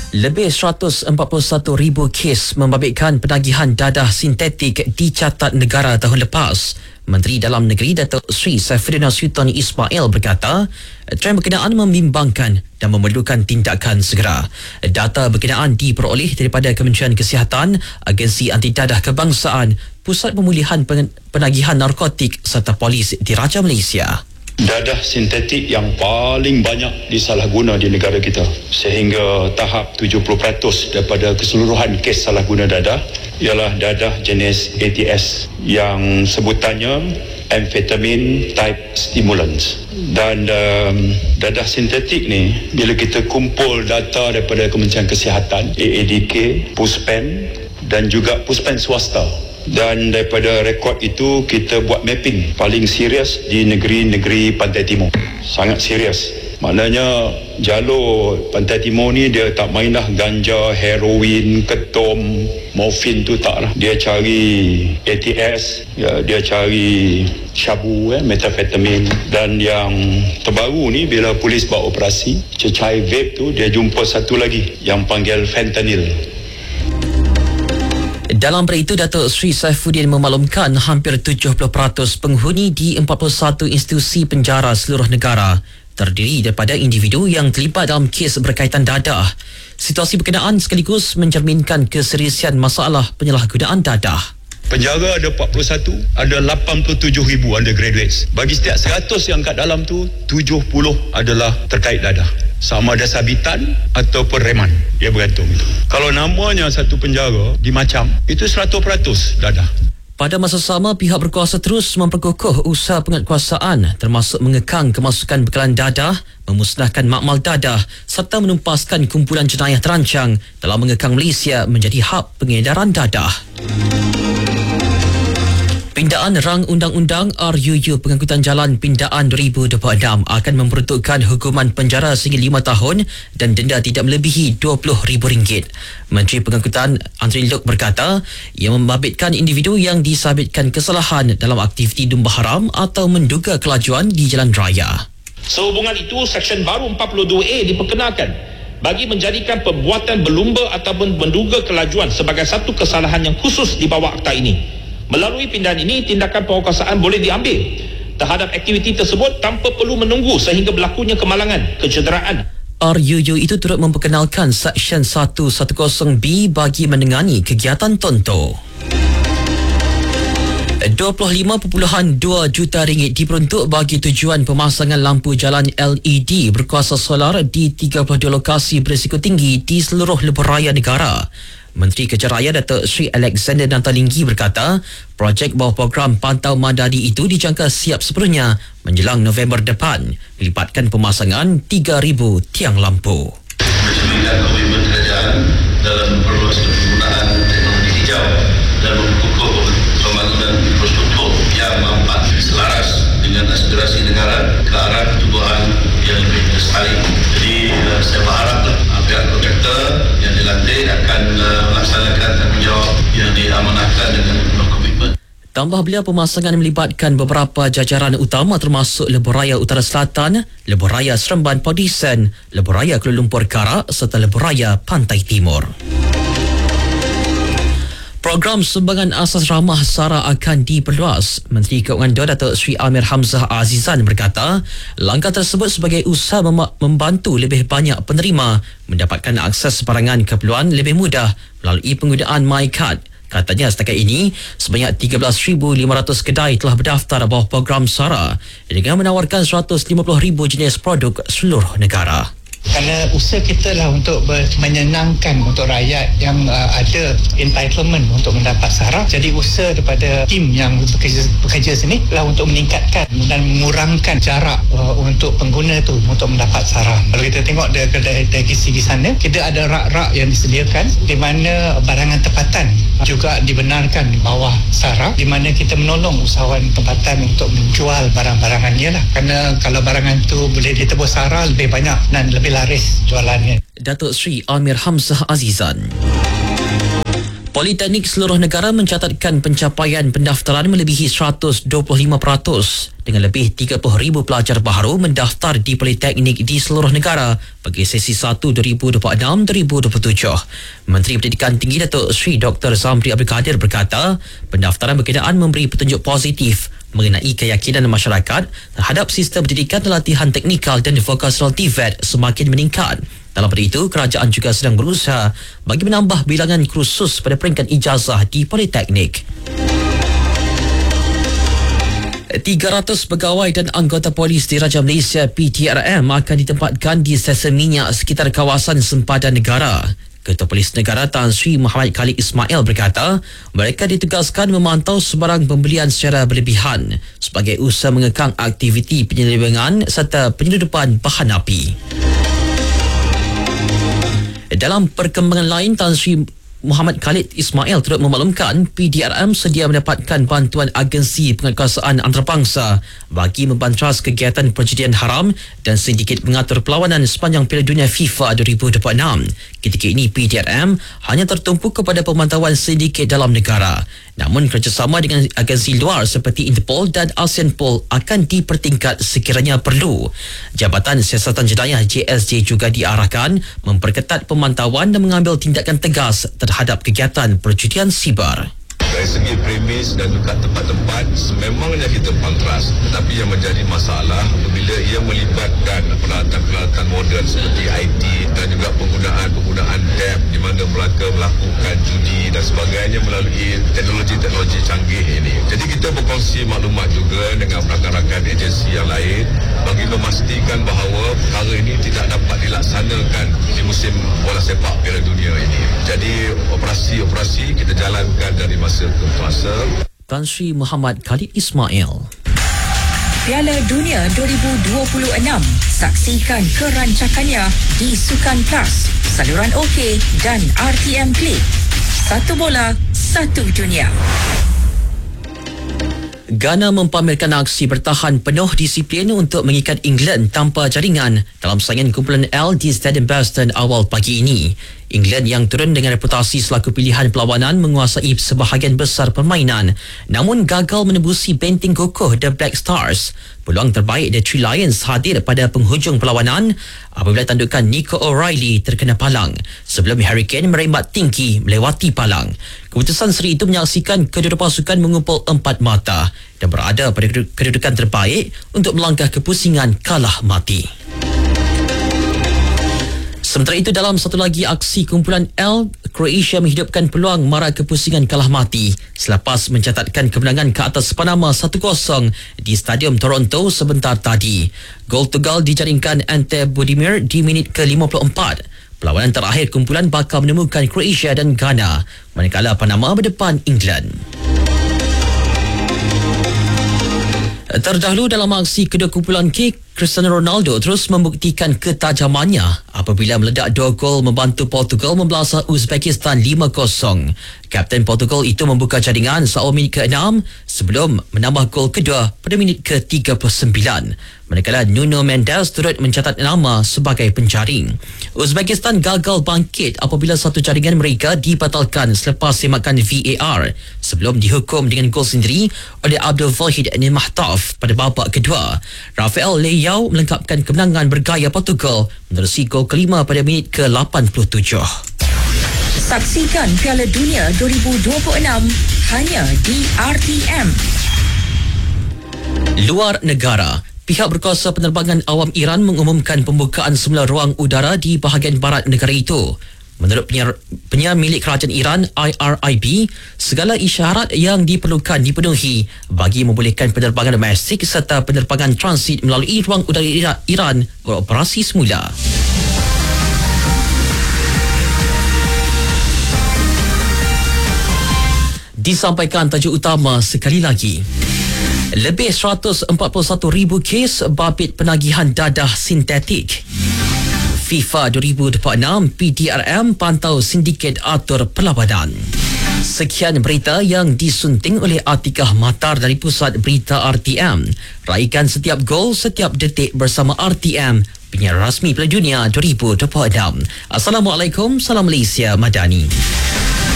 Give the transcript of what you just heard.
Lebih 141,000 kes membabitkan penagihan dadah sintetik dicatat negara tahun lepas. Menteri Dalam Negeri Datuk Seri Saifuddin Sultan Ismail berkata, trend berkenaan membimbangkan dan memerlukan tindakan segera. Data berkenaan diperoleh daripada Kementerian Kesihatan, Agensi Anti Dadah Kebangsaan, Pusat Pemulihan Penagihan Narkotik serta Polis Diraja Malaysia. Dadah sintetik yang paling banyak disalahguna di negara kita, sehingga tahap 70% daripada keseluruhan kes salahguna dadah ialah dadah jenis ATS yang sebutannya amphetamine type stimulants. Dan dadah sintetik ni, bila kita kumpul data daripada Kementerian Kesihatan, AADK, Puspen dan juga Puspen swasta, dan daripada rekod itu kita buat mapping paling serius di negeri-negeri Pantai Timur. Sangat serius. Maknanya jalur Pantai Timur ni dia tak mainlah ganja, heroin, ketum, morfin tu tak lah. Dia cari ATS, dia cari syabu, metafetamin. Dan yang terbaru ni bila polis buat operasi, cecair vape tu dia jumpa satu lagi yang panggil fentanyl. Dalam perkara itu, Datuk Seri Saifuddin memaklumkan hampir 70% penghuni di 41 institusi penjara seluruh negara terdiri daripada individu yang terlibat dalam kes berkaitan dadah. Situasi berkenaan sekaligus mencerminkan keseriusan masalah penyalahgunaan dadah. Penjara ada 41, ada 87,000 undergraduates. Bagi setiap 100 yang kat dalam tu, 70 adalah terkait dadah. Sama ada sabitan ataupun reman. Dia bergantung. Kalau namanya satu penjara dimacam, itu 100% dadah. Pada masa sama, pihak berkuasa terus memperkukuh usaha penguatkuasaan termasuk mengekang kemasukan bekalan dadah, memusnahkan makmal dadah serta menumpaskan kumpulan jenayah terancang dalam mengekang Malaysia menjadi hub pengedaran dadah. Pindaan Rang Undang-Undang RUU Pengangkutan Jalan Pindaan 2026 akan memperuntukkan hukuman penjara sehingga 5 tahun dan denda tidak melebihi RM20,000. Menteri Pengangkutan Antri Lok berkata, ia membabitkan individu yang disabitkan kesalahan dalam aktiviti dumba haram atau menduga kelajuan di jalan raya. Sehubungan itu, Seksyen baru 42A diperkenalkan bagi menjadikan perbuatan berlumba ataupun menduga kelajuan sebagai satu kesalahan yang khusus di bawah akta ini. Melalui pindaan ini, tindakan penguatkuasaan boleh diambil terhadap aktiviti tersebut tanpa perlu menunggu sehingga berlakunya kemalangan, kecederaan. RUU itu turut memperkenalkan Seksyen 110B bagi menengani kegiatan tonto. RM25.2 juta diperuntuk bagi tujuan pemasangan lampu jalan LED berkuasa solar di 32 lokasi berisiko tinggi di seluruh lebuh raya negara. Menteri Kejaraya Datuk Seri Alexander Nantalinggi berkata, projek bawah program Pantau Madani itu dijangka siap sepenuhnya menjelang November depan, melibatkan pemasangan 3,000 tiang lampu. Mencerminkan komitmen kerajaan dalam memperluas penggunaan teknologi hijau dan memperkukuh pembangunan infrastruktur yang mampat selaras dengan aspirasi negara ke arah pertumbuhan yang lebih bersaling. Jadi saya berharap pihak kontraktor yang dilantik akan melaksanakan tanggungjawab yang diamanahkan dengan penuh komitmen. Tambah beliau, pemasangan melibatkan beberapa jajaran utama termasuk Lebuh Raya Utara Selatan, Lebuh Raya Seremban Podisen, Lebuh Raya Kuala Lumpur Karak serta Lebuh Raya Pantai Timur. Program sumbangan asas ramah SARA akan diperluas. Menteri Keuangan DUN Datuk Seri Amir Hamzah Azizan berkata, langkah tersebut sebagai usaha membantu lebih banyak penerima mendapatkan akses barangan keperluan lebih mudah melalui penggunaan MyCard. Katanya setakat ini, sebanyak 13,500 kedai telah berdaftar bawah program SARA dengan menawarkan 150,000 jenis produk seluruh negara. Kerana usaha kita lah untuk menyenangkan untuk rakyat yang ada entitlement untuk mendapat SARA. Jadi usaha daripada tim yang bekerja sini lah untuk meningkatkan dan mengurangkan jarak untuk pengguna tu untuk mendapat SARA. Kalau kita tengok dari segi sana, kita ada rak-rak yang disediakan di mana barangan tempatan juga dibenarkan di bawah SARA, di mana kita menolong usahawan tempatan untuk menjual barang-barangannya lah. Kerana kalau barangan tu boleh ditebus SARA lebih banyak dan lebih laris jualannya. Datuk Seri Amir Hamzah Azizan. Politeknik seluruh negara mencatatkan pencapaian pendaftaran melebihi 125% dengan lebih 30,000 pelajar baharu mendaftar di politeknik di seluruh negara bagi sesi 1 2026-2027. Menteri Pendidikan Tinggi Datuk Seri Dr. Zamri Abdul Kadir berkata, pendaftaran berkenaan memberi petunjuk positif mengenai keyakinan masyarakat terhadap sistem pendidikan dan latihan teknikal dan vocational TVET semakin meningkat. Dalam pada itu, kerajaan juga sedang berusaha bagi menambah bilangan kursus pada peringkat ijazah di politeknik. 300 pegawai dan anggota polis di Raja Malaysia PTRM akan ditempatkan di stesen minyak sekitar kawasan sempadan negara. Ketua Polis Negara Tan Sri Muhammad Khalid Ismail berkata, mereka ditugaskan memantau sebarang pembelian secara berlebihan sebagai usaha mengekang aktiviti penyelewengan serta penyeludupan bahan api. Dalam perkembangan lain, Tan Sri Muhammad Khalid Ismail turut memaklumkan PDRM sedia mendapatkan bantuan agensi penguatkuasaan antarabangsa bagi membantras kegiatan perjudian haram dan sindiket mengatur perlawanan sepanjang Piala Dunia FIFA 2026. Ketika ini PDRM hanya tertumpu kepada pemantauan sindiket dalam negara. Namun kerjasama dengan agensi luar seperti Interpol dan ASEANPol akan dipertingkat sekiranya perlu. Jabatan Siasatan Jenayah JSJ juga diarahkan memperketat pemantauan dan mengambil tindakan tegas terhadap kegiatan perjudian siber. Dari segi premis dan juga tempat-tempat sememangnya kita pantras, tetapi yang menjadi masalah apabila ia melibatkan peralatan-peralatan moden seperti IT dan juga penggunaan tab di mana mereka melakukan judi dan sebagainya melalui teknologi-teknologi canggih ini. Jadi kita berkongsi maklumat juga dengan rakan-rakan agensi yang lain bagi memastikan bahawa perkara ini tidak dapat dilaksanakan di musim bola sepak Piala Dunia ini. Jadi operasi-operasi kita jalankan dari masa ke masa. Tan Sri Muhammad Khalid Ismail. Piala Dunia 2026. Saksikan kerancakannya di Sukan Plus, saluran OK dan RTM Play. Satu bola, satu dunia. Ghana mempamerkan aksi bertahan penuh disiplin untuk mengikat England tanpa jaringan dalam saingan kumpulan L di Stadium Boston awal pagi ini. England yang turun dengan reputasi selaku pilihan perlawanan menguasai sebahagian besar permainan namun gagal menembusi benteng kokoh The Black Stars. Peluang terbaik The Three Lions hadir pada penghujung perlawanan apabila tandukan Nico O'Reilly terkena palang sebelum Harry Kane merembat tinggi melewati palang. Keputusan seri itu menyaksikan kedua pasukan mengumpul empat mata dan berada pada kedudukan terbaik untuk melangkah ke pusingan kalah mati. Sementara itu, dalam satu lagi aksi kumpulan L, Croatia menghidupkan peluang mara ke pusingan kalah mati selepas mencatatkan kemenangan ke atas Panama 1-0 di Stadium Toronto sebentar tadi. Gol tunggal dijaringkan Ante Budimir di minit ke-54. Perlawanan terakhir kumpulan bakal menemukan Croatia dan Ghana, manakala Panama berdepan England. Terdahulu dalam aksi kedua kumpulan K, Cristiano Ronaldo terus membuktikan ketajamannya apabila meledak 2 gol membantu Portugal membelasah Uzbekistan 5-0. Kapten Portugal itu membuka jaringan seawal minit ke-6 sebelum menambah gol kedua pada minit ke-39. Manakala Nuno Mendes turut mencatat nama sebagai penjaring. Uzbekistan gagal bangkit apabila satu jaringan mereka dibatalkan selepas semakan VAR sebelum dihukum dengan gol sendiri oleh Abdul Wahid Nimahtov pada babak kedua. Rafael Leao melengkapkan kemenangan bergaya Portugal menerusi gol kelima pada minit ke-87. Saksikan Piala Dunia 2026 hanya di RTM. Luar negara. Pihak berkuasa penerbangan awam Iran mengumumkan pembukaan semula ruang udara di bahagian barat negara itu. Menurut penyiar milik kerajaan Iran IRIB, segala isyarat yang diperlukan dipenuhi bagi membolehkan penerbangan domestik serta penerbangan transit melalui ruang udara Iran beroperasi semula. Disampaikan tajuk utama sekali lagi. Lebih 141,000 kes babit penagihan dadah sintetik. FIFA 2026 PDRM pantau sindiket atur perlawanan. Sekian berita yang disunting oleh Atikah Matar dari Pusat Berita RTM. Raikan setiap gol, setiap detik bersama RTM, penyiar rasmi Piala Dunia 2026. Assalamualaikum, salam Malaysia Madani.